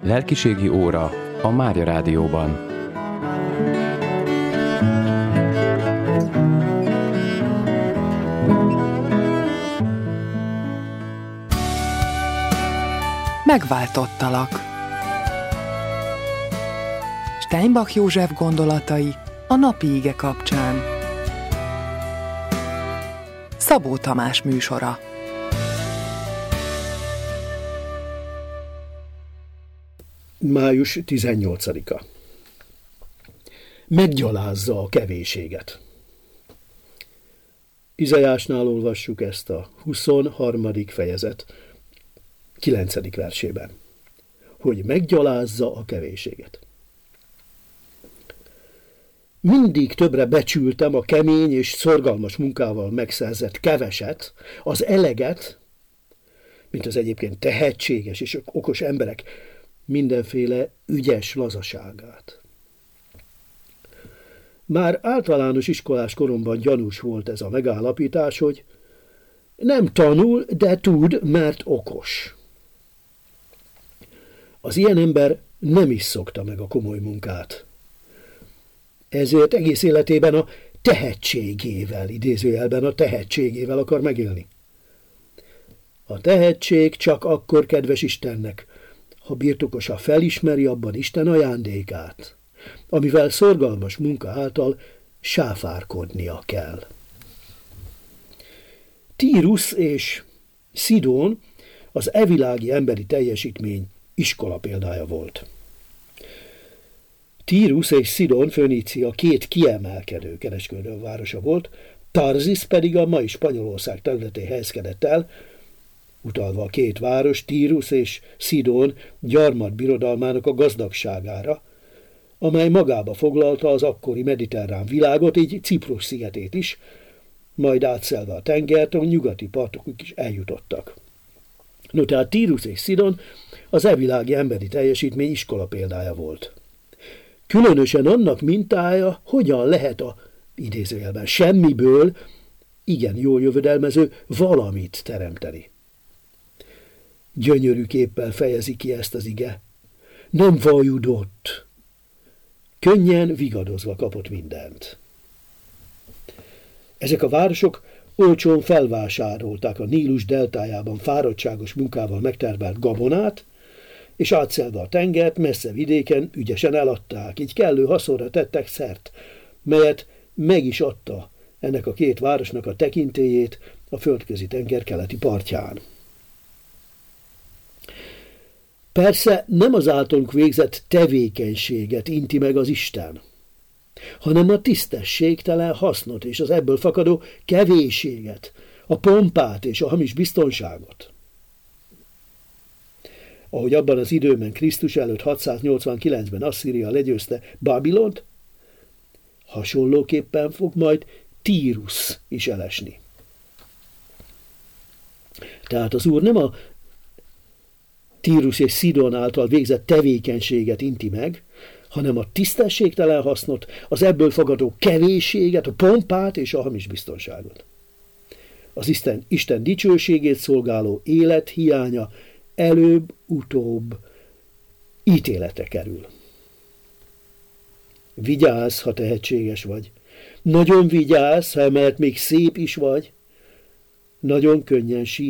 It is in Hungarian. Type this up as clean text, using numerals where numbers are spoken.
Lelkiségi óra a Mária Rádióban. Megváltottalak. Steinbach József gondolatai a napi ige kapcsán. Szabó Tamás műsora. Május 18-a. Meggyalázza a kevésséget. Izaiásnál olvassuk ezt a 23. fejezet 9. versében, hogy meggyalázza a kevésséget. Mindig többre becsültem a kemény és szorgalmas munkával megszerzett keveset, az eleget, mint az egyébként tehetséges és okos emberek mindenféle ügyes lazaságát. Már általános iskolás koromban gyanús volt ez a megállapítás, hogy nem tanul, de tud, mert okos. Az ilyen ember nem is szokta meg a komoly munkát. Ezért egész életében a tehetségével, idézőjelben a tehetségével akar megélni. A tehetség csak akkor kedves Istennek, ha birtokosa felismeri abban Isten ajándékát, amivel szorgalmas munka által sáfárkodnia kell. Tírus és Szidón az evilági emberi teljesítmény iskola példája volt. Tírus és Szidón Fönícia két kiemelkedő kereskedővárosa volt, Tarzis pedig a mai Spanyolország területén helyezkedett el, utalva a két város, Tírus és Szidón gyarmat birodalmának a gazdagságára, amely magába foglalta az akkori mediterrán világot, így Ciprus szigetét is, majd átszelve a tengert, a nyugati partokig is eljutottak. No, tehát Tírus és Szidón az evilági emberi teljesítmény iskola példája volt. Különösen annak mintája, hogyan lehet a idézőjelben semmiből igen jól jövedelmező valamit teremteni. Gyönyörű képpel fejezi ki ezt az ige. Nem vajudott. Könnyen vigadozva kapott mindent. Ezek a városok olcsón felvásárolták a Nílus deltájában fáradtságos munkával megtermelt gabonát, és átszelve a tengert messze vidéken ügyesen eladták, így kellő haszonra tettek szert, melyet meg is adta ennek a két városnak a tekintélyét a földközi tenger keleti partján. Persze nem az általunk végzett tevékenységet inti meg az Isten, hanem a tisztességtelen hasznot és az ebből fakadó kevésséget, a pompát és a hamis biztonságot. Ahogy abban az időben Krisztus előtt 689-ben Asszíria legyőzte Babilont, hasonlóképpen fog majd Tírus is elesni. Tehát az Úr nem a Tírus és Szidón által végzett tevékenységet inti meg, hanem a tisztességtelen hasznot, az ebből fakadó kevésséget, a pompát és a hamis biztonságot. Az Isten dicsőségét szolgáló élet hiánya előbb-utóbb ítéletre kerül. Vigyázz, ha tehetséges vagy. Nagyon vigyázz, ha emellett még szép is vagy. Nagyon könnyen